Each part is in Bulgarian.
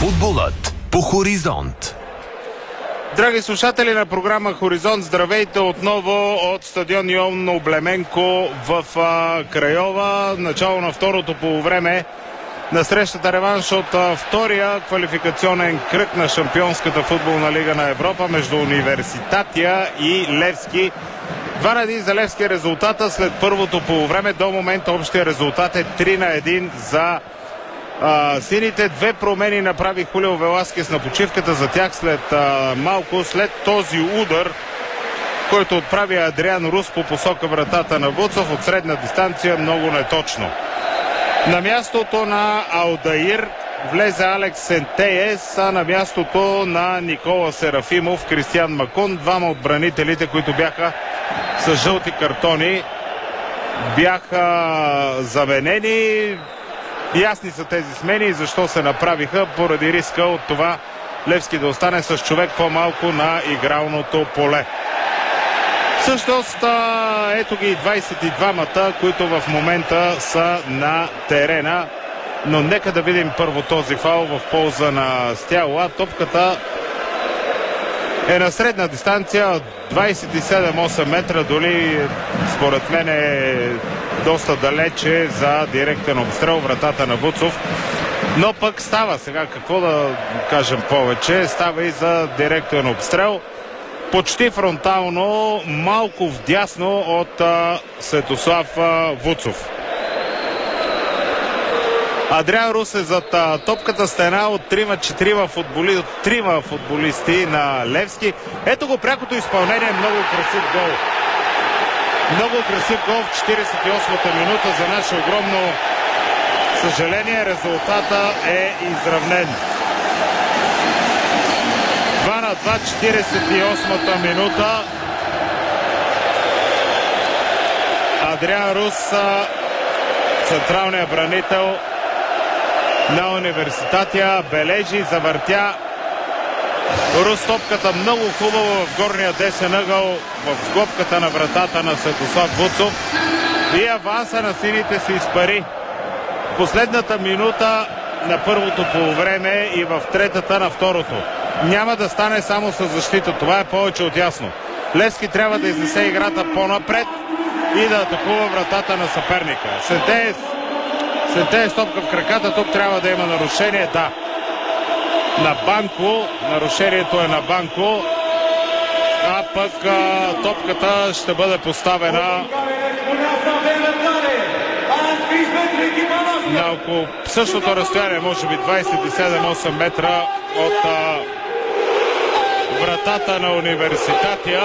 Футболът по Хоризонт. Драги слушатели на програма Хоризонт, здравейте отново от стадион Йон Облеменко в Крайова. Начало на второто полувреме на срещата реванш от втория квалификационен кръг на Шампионската футболна лига на Европа между Университатия и Левски. 2-1 за Левски резултата след първото полувреме. До момента общия резултат е 3-1 за сините. Две промени направи Хулио Веласкес на почивката за тях малко след този удар, който отправи Адриан Рус по посока вратата на Вуцов от средна дистанция, много неточно. На мястото на Алдаир влезе Алекс Сентеес, а на мястото на Никола Серафимов Кристиан Макун. Двама от бранителите, които бяха с жълти картони, бяха заменени. Ясни са тези смени и защо се направиха, поради риска от това Левски да остане с човек по-малко на игралното поле. Всъщност, ето ги 22-мата, които в момента са на терена. Но нека да видим първо този фаул в полза на Стяла. Топката е на средна дистанция, 27-8 метра, дори според мен е доста далече за директен обстрел вратата на Вуцов. Но пък става сега, какво да кажем повече, става и за директен обстрел. Почти фронтално, малко вдясно от Светослав Вуцов. Адриан Рус е зад топката, стена от трима футболисти на Левски. Ето го прякото изпълнение, много красив гол. Много красив гол в 48-та минута. За наше огромно съжаление резултата е изравнен. 2-2, 48-та минута. Адриан Рус, централният бранител на Университатия, бележи, завъртя Рус топката много хубаво в горния десен ъгъл, в сглобката на вратата на Светослав Вуцов, и аванса на сините се изпари. Последната минута на първото полувреме и в третата на второто. Няма да стане само с защита, това е повече от ясно. Левски трябва да изнесе играта по-напред и да атакува вратата на съперника. Сентеес топка в краката, тук трябва да има нарушение, да. На Банко, нарушението е на Банко, а пък топката ще бъде поставена на около същото разстояние, може би 27-8 метра от вратата на Университатия.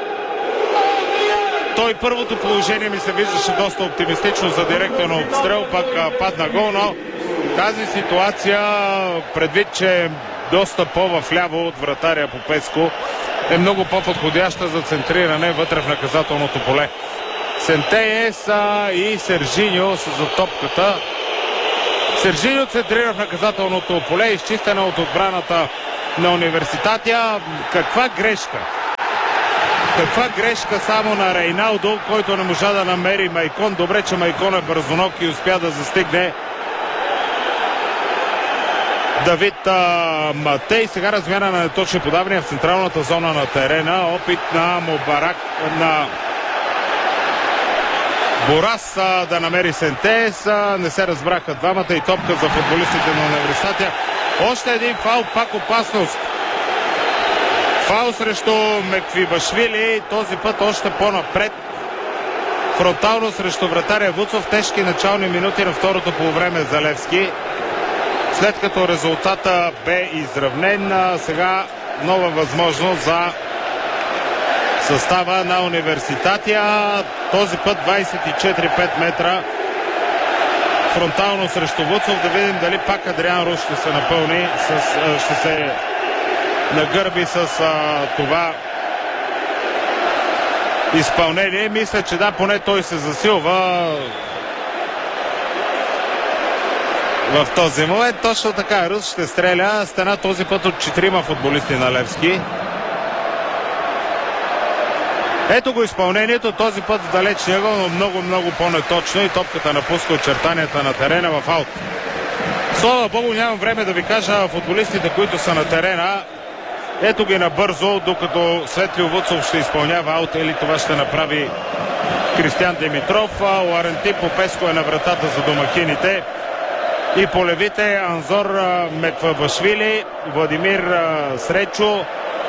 Той първото положение ми се виждаше доста оптимистично за директен обстрел, пак падна гол, но тази ситуация, предвид, че е доста по-вляво от вратаря Попеско, е много по-подходяща за центриране вътре в наказателното поле. Сентеес и Сержиньо са за топката. Сержиньо центрира в наказателното поле, изчистена от отбраната на Университатия. Каква грешка! Каква грешка само на Рейналдо, който не можа да намери Майкон. Добре, че Майкон е бързоног и успя да застигне Давид Матей. Сега размяна на неточни подавания в централната зона на терена. Опит на Мубарак, на Борас да намери Сентеес. Не се разбраха двамата и топка за футболистите на Университетия. Още един фаул, пак опасност. Фаул срещу Меквибашвили, този път още по-напред. Фронтално срещу вратаря Вуцов. Тежки начални минути на второто полувреме за Левски. След като резултата бе изравнен, сега нова възможност за състава на Университатия. Този път 24-5 метра фронтално срещу Вуцов. Да видим дали пак Адриан Рус ще се напълни, ще се нагърби с това изпълнение. Мисля, че да, поне той се засилва в този момент. Точно така, Рус ще стреля. Стена този път от 4 футболисти на Левски. Ето го изпълнението, този път в далечния ъгъл, но много по-неточно и топката напуска очертанията на терена в аут. Слава Богу, нямам време да ви кажа футболистите, които са на терена. Ето ги набързо, докато Светлио Вуцов ще изпълнява аут, или това ще направи Кристиян Димитров. Ларентин Попеско е на вратата за домакините. И по левите Анзор Меквабашвили, Владимир Сречо,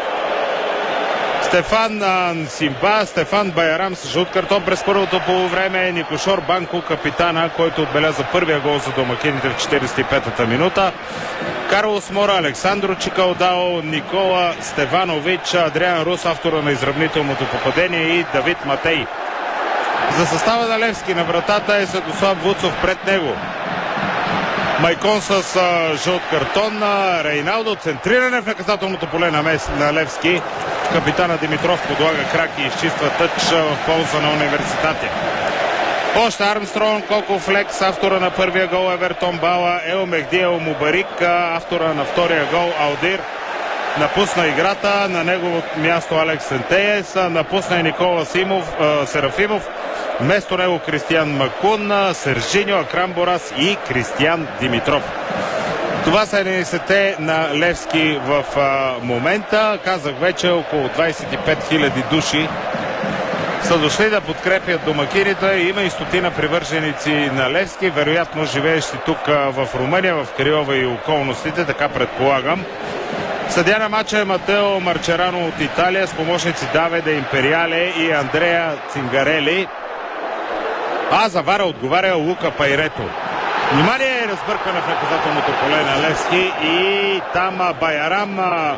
Стефан Симба, Стефан Байарам с жълт картон през първото полувреме, Никошор Банко, капитана, който отбеляза първия гол за домакините в 45-та минута, Карлос Мора, Александро Чикалдао, Никола Стеванович, Адриан Рус, автора на изравнителното попадение, и Давид Матей. За състава на Левски на вратата е Светослав Вуцов, пред него Майкон с жълт картон, Рейналдо, центриране в наказателното поле на Левски. Капитана Димитров подлага крак и изчиства тъч в полза на Университатия. Още Армстронг, Коко Флекс, автора на първия гол Евертон Бала, Ел Мехди Ел Мубарик, автора на втория гол Алдир, напусна играта, на негово място Алекс Сентеес, напусна и Никола Серафимов, вместо него Кристиян Макун, Сержиньо, Акрам Борас и Кристиян Димитров. Това са 11-те на Левски в момента. Казах вече, около 25 000 души са дошли да подкрепят домакините. Има и стотина привърженици на Левски, вероятно живеещи тук в Румъния, в Крайова и околностите, така предполагам. Съдия на матча е Матео Марчерано от Италия, с помощници Давиде Империале и Андреа Цингарели. А за вара отговаря Лука Пайрето. Внимание, разбъркване в наказателното поле на Левски и там Байарам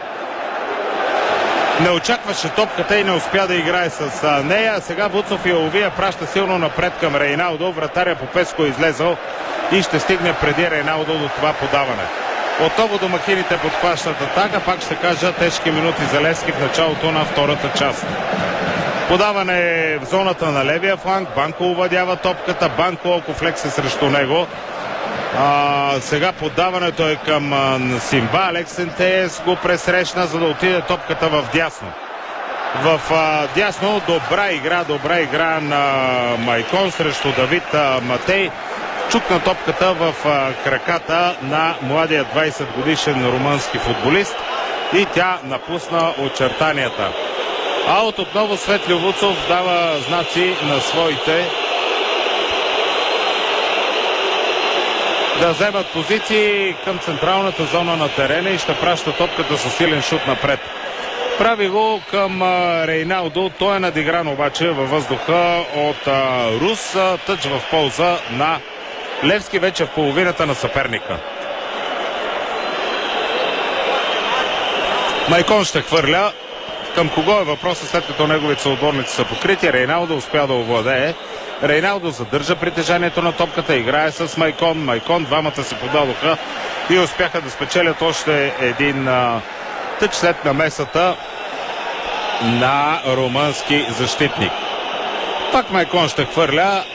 не очакваше топката и не успя да играе с нея. Сега Вуцов я лови, праща силно напред към Рейналдо. Вратаря Попеско е излезъл и ще стигне преди Рейналдо до това подаване. Отново домакините подхващат атака. Пак ще кажа, тежки минути за Левски в началото на втората част. Подаване в зоната на левия фланг. Банко овладява топката. Банко, ако Флекс е срещу него. Сега подаването е към Симба. Алексентеес го пресрещна, за да отиде топката в дясно. В дясно добра игра на Майкон срещу Давид Матей. Чукна топката в краката на младия 20 годишен румънски футболист и тя напусна очертанията. Аут отново. Светлио Вуцов дава знаци на своите да вземат позиции към централната зона на терена и ще праща топката със силен шут напред. Прави го към Рейналдо. Той е надигран обаче във въздуха от Рус. Тъч в полза на Левски вече в половината на съперника. Майкон ще хвърля. Към кого е въпросът, след като неговите съотборници са покрити? Рейналдо успя да овладее. Рейналдо задържа притежанието на топката, играе с Майкон. Двамата се подадоха и успяха да спечелят още един тъч след намесата на румънски защитник. Пак Майкон ще хвърля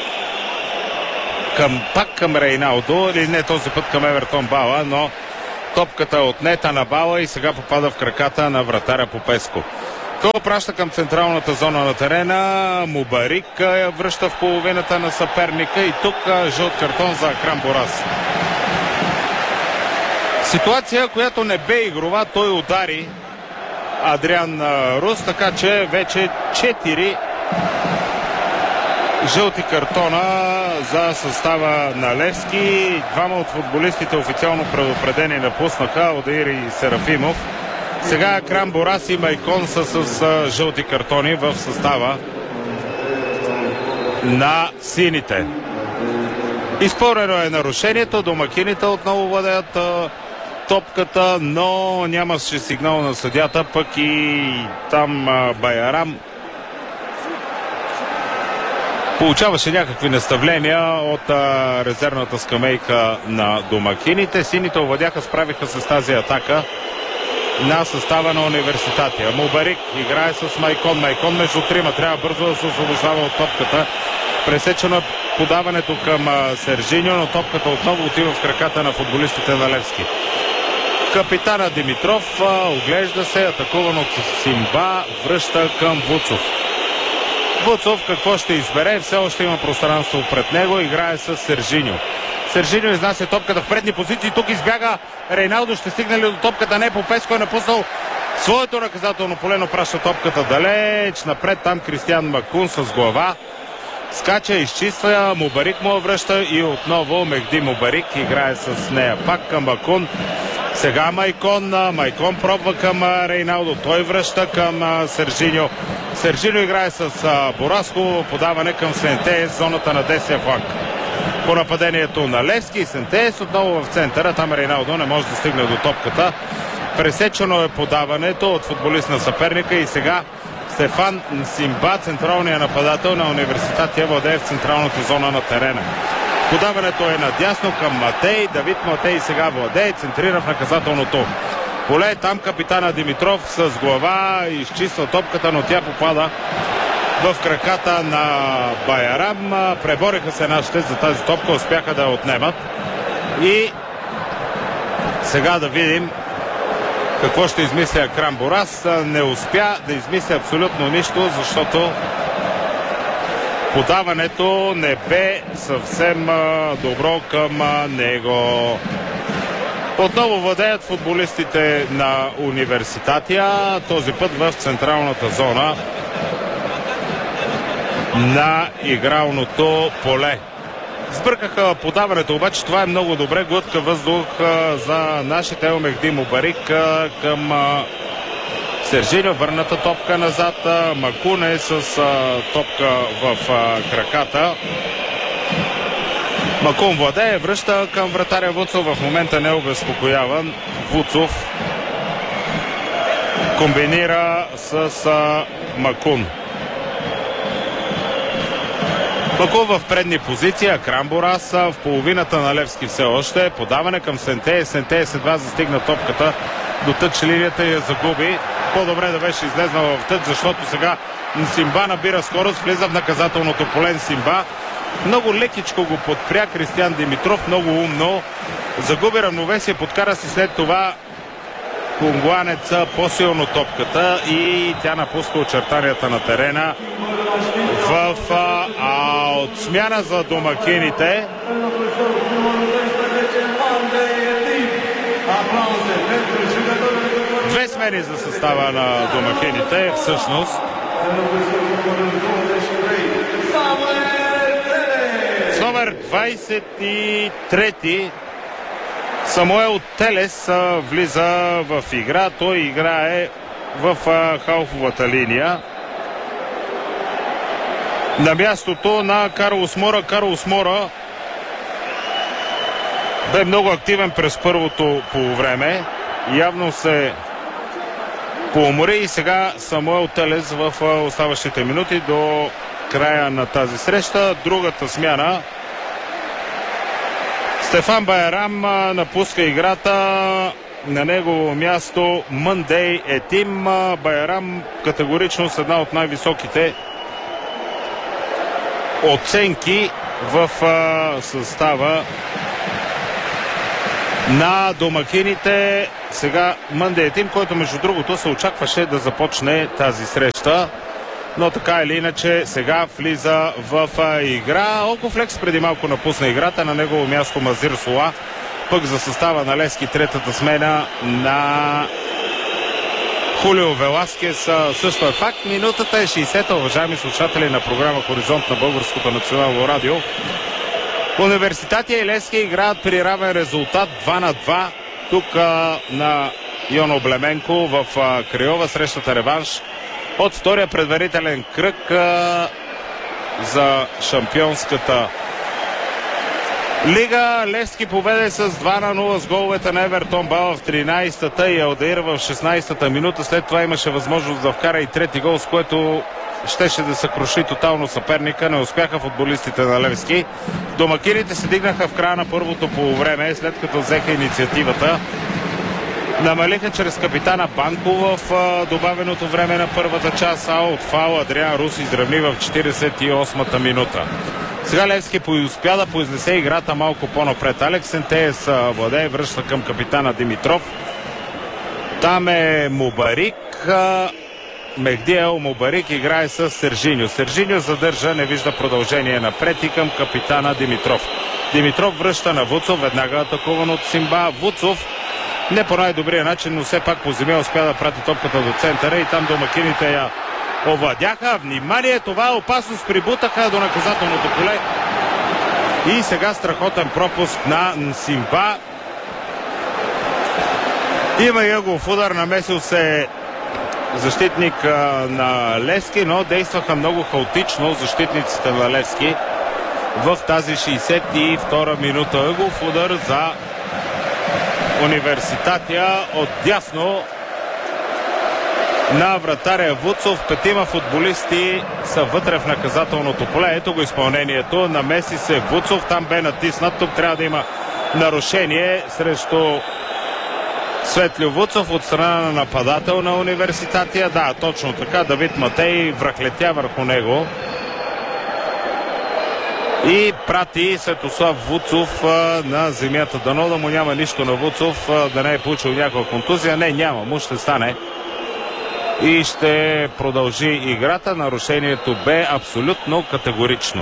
пак към Рейналдо, или не този път към Евертон Бала, но топката е отнета на Бала и сега попада в краката на вратаря Попеско. Той праща към централната зона на терена. Мубарик я връща в половината на съперника и тук жълт картон за Акрам Борас. Ситуация, която не бе игрова, той удари Адриан Рус, така че вече 4 жълти картона за състава на Левски. Двама от футболистите официално предупредени напуснаха, Одеир и Серафимов. Сега Акрам Борас и Майкон са с жълти картони в състава на сините. Изпълнено е нарушението. Домакините отново владеят топката, но нямаше сигнал на съдята, пък и там Байарам получаваше някакви наставления от резервната скамейка на домакините. Сините овладяха, справиха с тази атака на състава на Университатия. Мубарик играе с Майкон. Майкон между трима. Трябва бързо да се освобождава от топката. Пресечено подаването към Сержиньо, но топката отново отива в краката на футболистите на Левски. Капитана Димитров оглежда се, атакуван от Симба, връща към Вуцов. Вуцов какво ще избере? Все още има пространство пред него. Играе с Сержиньо. Сержиньо изнася топката в предни позиции. Тук избяга Рейналдо. Ще стигне ли до топката? Не. Попеско е напуснал своето наказателно поле, но праща топката далеч. Напред там Кристиан Макун с глава. Скача, изчиства, Мубарик му връща и отново Мехди Мубарик играе с нея. Пак към Макун. Сега Майкон пробва към Рейналдо. Той връща към Сержиньо. Сержиньо играе с Бораско. Подаване към Сентеес, зоната на десния фланг. По нападението на Левски, Сентеес отново в центъра. Там Рейналдо не може да стигне до топката. Пресечено е подаването от футболист на съперника и сега Стефан Симба, централният нападател на Университет, владее в централната зона на терена. Подаването е надясно към Матей. Давид Матей сега владее, центрира в наказателното поле. Там капитана Димитров с глава изчиства топката, но тя попада в краката на Байарам. Пребориха се нашите за тази топка, успяха да я отнемат. И сега да видим какво ще измисля Акрам Борас. Не успя да измисля абсолютно нищо, защото подаването не бе съвсем добро към него. Отново владеят футболистите на Университатия, този път в централната зона на игралното поле. Сбъркаха подаването, обаче това е много добре. Глътка въздух за нашите. Мехди Мубарик към Сержиньо. Върната топка назад. Макуне с топка в краката. Макун владее, връща към вратаря Вуцов. В момента не е обезпокояван. Вуцов комбинира с Макун. Макун в предни позиции, Акрам Борас в половината на Левски все още. Подаване към Сентеес. Сентеес едва застигна топката до тъч линията и я загуби. По-добре да беше излезнал в тъч, защото сега Симба набира скорост, влиза в наказателното поле. Симба много лекичко го подпря Кристиан Димитров, много умно. Загуби равновесие, подкара си след това конгуанеца по-силно топката и тя напуска очертанията на терена в от смяна за домакините. Две смени за състава на домакините всъщност. С номер 23 Самуел Телес влиза в игра. Той играе в халфовата линия на мястото на Карлос Мора. Карлос Мора бе много активен през първото полувреме. Явно се поумори и сега Самуел Телес в оставащите минути до края на тази среща. Другата смяна. Стефан Байарам напуска играта. На негово място Мъндей Етим. Байарам категорично с една от най-високите оценки в състава на домакините. Сега Мъндей Етим, който между другото се очакваше да започне тази среща, но така или иначе сега влиза в игра. Окофлекс преди малко напусна играта, на негово място Мазир Сола. Пък за състава на Левски третата смена на Хулио Веласкес също е факт. Минутата е 60-та, уважаеми слушатели на програма Хоризонт на Българското национално радио. Университетия и Левски играят при равен резултат 2-2. Тук на Йон Облеменко в Крайова. Срещата реванш от втория предварителен кръг за шампионската лига. Левски победе с 2-0 с головете на Евертон Бал в 13-та и Алдаир в 16-та минута. След това имаше възможност да вкара и трети гол, с което щеше да съкруши тотално съперника. Не успяха футболистите на Левски. Домакините се дигнаха в края на първото полувреме, след като взеха инициативата. Намалиха чрез капитана Банко в добавеното време на първата част, а от фаул Адриан Рус изравни в 48-та минута. Сега Левски успя да произнесе играта малко по-напред. Алекс Сентеес владее, връща към капитана Димитров. Там е Мубарик. Мехди Ел Мубарик играе с Сержиньо. Сержиньо задържа, не вижда продължение напред и към капитана Димитров. Димитров връща на Вуцов, веднага атакуван от Симба. Вуцов не по най-добрия начин, но все пак по земя успя да прати топката до центъра и там домакините я овладяха. Внимание, това е опасност, прибутаха до наказателното поле. И сега страхотен пропуск на Симба. Има и ъгов удар, намесил се защитник на Левски, но действаха много хаотично защитниците на Левски в тази 62 минута. Ъгов удар за Университатия от дясно на вратаря Вуцов. Петима футболисти са вътре в наказателното поле. Ето го изпълнението. Намеси се Вуцов. Там бе натиснат. Тук трябва да има нарушение срещу Светлю Вуцов от страна на нападател на Университатия. Да, точно така. Давид Матей връхлетя върху него и прати Светослав Вуцов на земята. Дано да му няма нищо на Вуцов, да не е получил някаква контузия. Не, няма. Му ще стане и ще продължи играта. Нарушението бе абсолютно категорично.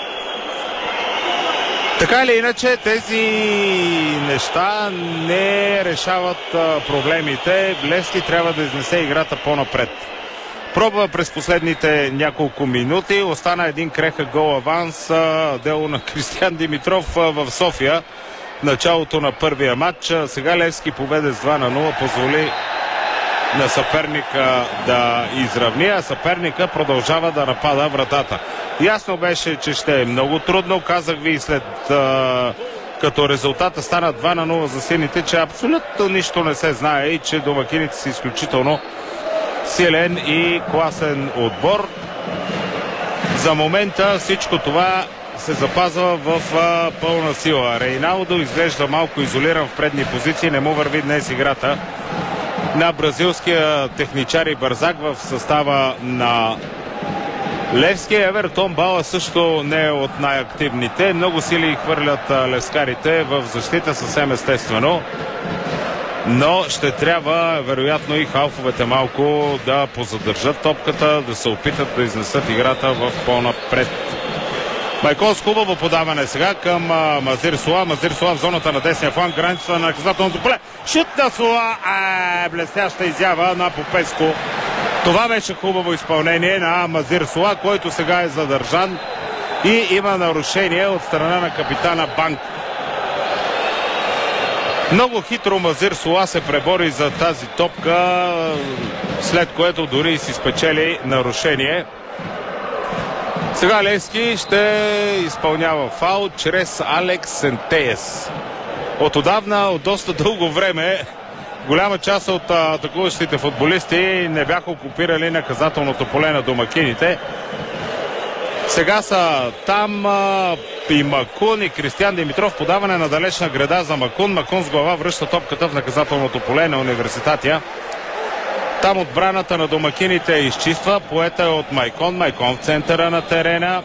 Така или иначе, тези неща не решават проблемите. Левски трябва да изнесе играта по-напред. Пробва през последните няколко минути. Остана един крехък гол аванс. Дело на Кристиян Димитров в София. Началото на първия матч. Сега Левски поведе с 2-0. Позволи на съперника да изравни, а съперника продължава да напада вратата. Ясно беше, че ще е много трудно. Казах ви след като резултата стана 2-0 за сините, че абсолютно нищо не се знае и че домакините са изключително силен и класен отбор. За момента всичко това се запазва в пълна сила. Рейналдо изглежда малко изолиран в предни позиции. Не му върви днес играта на бразилския техничар и бързак в състава на Левски. Евертон Бала също не е от най-активните. Много сили хвърлят левскарите в защита, съвсем естествено. Но ще трябва, вероятно, и халфовете малко да позадържат топката, да се опитат да изнесат играта в по-напред. Майкон с хубаво подаване сега към Мазир Суа. Мазир Суа в зоната на десния фланг, границата на наказателното поле. Шут на Суа! Блестяща изява на Попеско. Това беше хубаво изпълнение на Мазир Суа, който сега е задържан и има нарушение от страна на капитана Банк. Много хитро Мазир Суа се пребори за тази топка, след което дори си спечели нарушение. Сега Левски ще изпълнява фаул чрез Алекс Сентеес. От доста дълго време, голяма част от атакуващите футболисти не бяха окупирали наказателното поле на домакините. Сега са там и Макун, и Кристиян Димитров. Подаване на далечна града за Макун. Макун с глава връща топката в наказателното поле на Университатия. Там отбраната на домакините изчиства. Поета е от Майкон. Майкон в центъра на терена.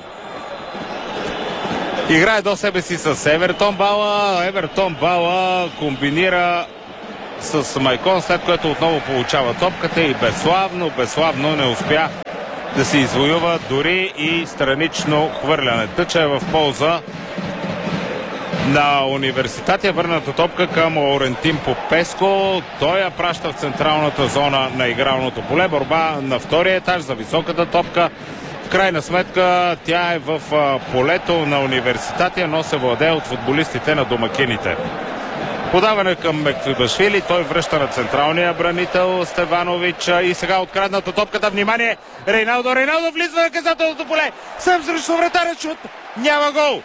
Играе до себе си с Евертон Бала. Евертон Бала комбинира с Майкон, след което отново получава топката и безславно не успя да се извоюва дори и странично хвърляне. Тъча е в полза на Университатия. Върната топка към Лорентин Попеско. Той я праща в централната зона на игралното поле. Борба на втория етаж за високата топка. В крайна сметка тя е в полето на Университатия, но се владее от футболистите на домакините. Подаване към Меквибашвили. Той връща на централния бранител Стеванович. И сега открадната топката. Внимание! Рейналдо влиза в наказателното поле. Сам срещу вратаря шут. Няма гол.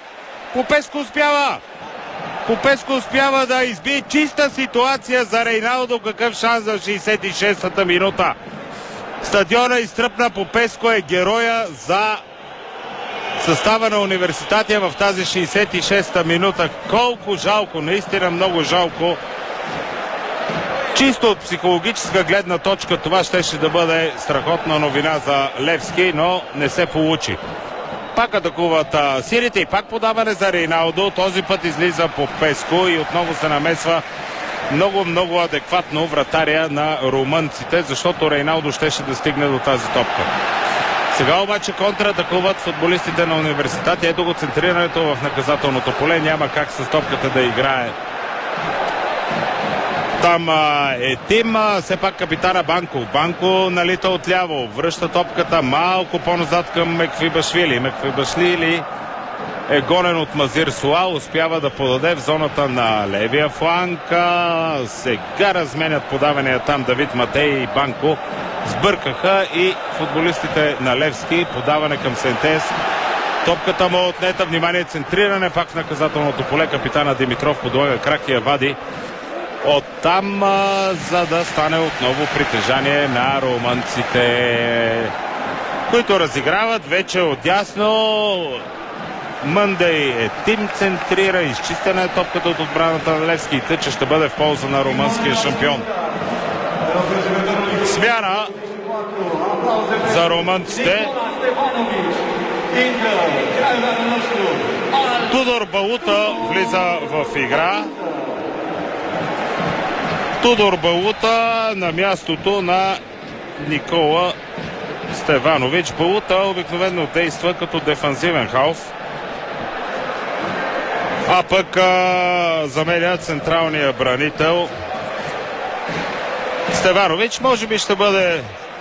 Попеско успява да избие чиста ситуация за Рейналдо. Какъв шанс за 66-та минута. Стадиона изтръпна. Попеско е героя за състава на Университатия в тази 66-та минута. Колко жалко, наистина много жалко. Чисто от психологическа гледна точка това щеше да бъде страхотна новина за Левски, но не се получи. Пак атакуват сирите и пак подаване за Рейналдо. Този път излиза Попеско и отново се намесва много адекватно вратаря на румънците, защото Рейналдо щеше да стигне до тази топка. Сега обаче контратакуват футболистите на Университет. Ето го центрирането в наказателното поле. Няма как с топката да играе. Там е Тим, все пак капитана Банко. Банко налита отляво, връща топката малко по-назад към Мекфибашвили. Мекфибашвили е гонен от Мазир Суа, успява да подаде в зоната на левия фланг. Сега разменят подавания там Давид Матей и Банко. Сбъркаха и футболистите на Левски. Подаване към Сентес. Топката му отнета, внимание, центриране пак в наказателното поле. Капитана Димитров подлага крак и я вади оттам, за да стане отново притежание на румънците, които разиграват вече отдясно. Мъндей е Тим, центрира, изчистена е топката от отбраната на Левски и тъче ще бъде в полза на румънския шампион. Смяна за румънците. Тудор Балута влиза в игра. Тудор Балута на мястото на Никола Стеванович. Балута обикновено действа като дефанзивен халф, а пък заменя централния бранител Стеванович. Може би ще бъде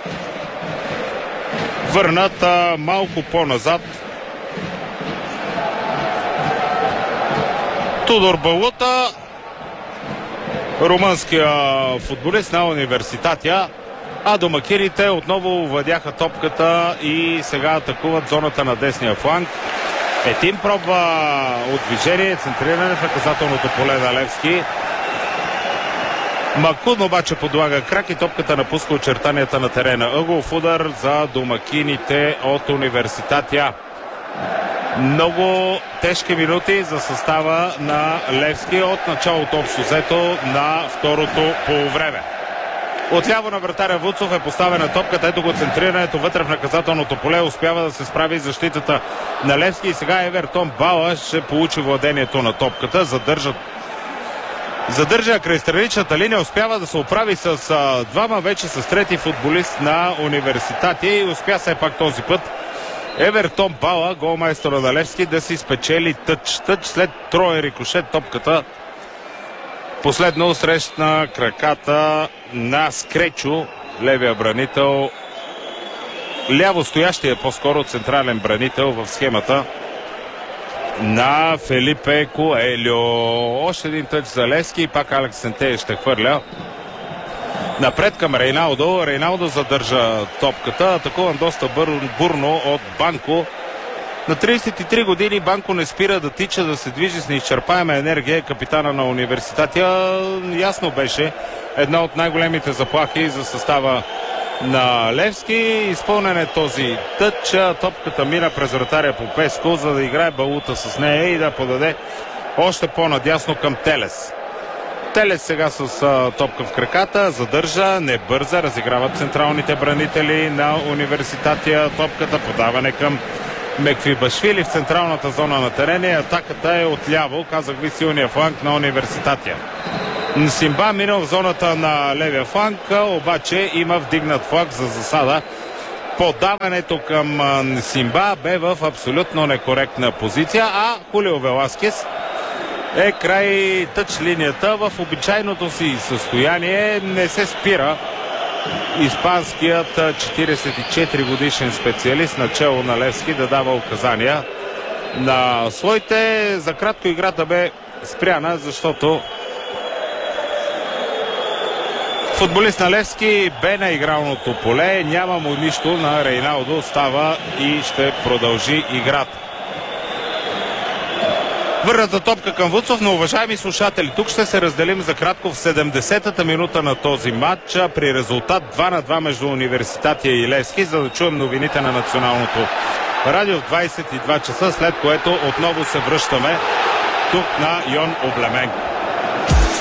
върнат малко по-назад. Тудор Балута, румънския футболист на Университетя, а домакините отново владяха топката и сега атакуват зоната на десния фланг. Етим пробва от движение, центриране в наказателното поле на Левски. Макун обаче подлага крак и топката напуска очертанията на терена. Ъгълов удар за домакините от Университетя. Много тежки минути за състава на Левски от началото общо взето на второто полувреме. Отляво на вратаря Вуцов е поставена топката. Ето го центрирането вътре в наказателното поле. Успява да се справи защитата на Левски и сега Евертон Бала ще получи владението на топката. Задържа край страничната линия, успява да се оправи с двама, вече с трети футболист на Университет и успя все пак този път Евертон Бала, голмайстора на Левски, да си спечели тъч след троен рикошет. Топката последно срещна краката на Скречо, левия бранител, ляво стоящия по-скоро централен бранител в схемата на Фелипе Коелио. Още един тъч за Левски и пак Алекс Сентей ще хвърля напред към Рейналдо. Рейналдо задържа топката, атакуван доста бурно от Банко. На 33 години Банко не спира да тича, да се движи с неизчерпаема енергия. Капитана на Университетя ясно беше една от най-големите заплахи за състава на Левски. Изпълнен е този тъч. Топката мина през вратаря Попеско, за да играе Балута с нея и да подаде още по-надясно към Телес. Телес сега с топка в краката, задържа, не бърза, разиграват централните бранители на Университетя. Топката, подаване към Мекфибашвили в централната зона на терена. Атаката е отляво, казах ви, силния фланг на Университетя. Нсимба минал в зоната на левия фланг, обаче има вдигнат флаг за засада. Подаването към Нсимба бе в абсолютно некоректна позиция, а Хулио Веласкес е край тъч линията. В обичайното си състояние не се спира испанският 44 годишен специалист начело на Левски да дава указания на своите. За кратко играта бе спряна, защото футболист на Левски бе на игралното поле. Няма му нищо на Рейналдо. Става и ще продължи играта. Върната топка към Вуцов, но уважаеми слушатели, тук ще се разделим за кратко в 70-та минута на този матч при резултат 2-2 между Университетя и Левски, за да чуем новините на националното радио в 22 часа, след което отново се връщаме тук на Йон Облеменко.